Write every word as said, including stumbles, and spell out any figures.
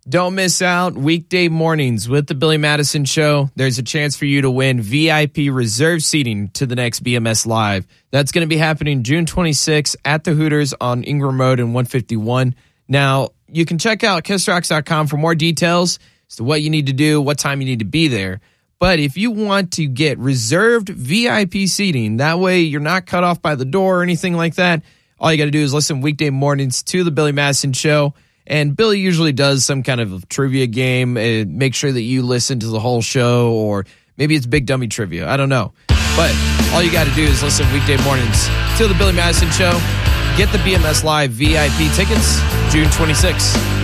Don't miss out weekday mornings with the Billy Madison Show. There's a chance for you to win V I P reserve seating to the next B M S Live. That's going to be happening June twenty-sixth at the Hooters on Ingram Road in one fifty-one. Now, you can check out kiss rocks dot com for more details as to what you need to do, what time you need to be there. But if you want to get reserved V I P seating, that way you're not cut off by the door or anything like that, all you got to do is listen weekday mornings to the Billy Madison Show. And Billy usually does some kind of trivia game. Uh, make sure that you listen to the whole show, or maybe it's Big Dummy Trivia. I don't know. But all you got to do is listen weekday mornings to the Billy Madison Show. Get the B M S Live V I P tickets June twenty-sixth.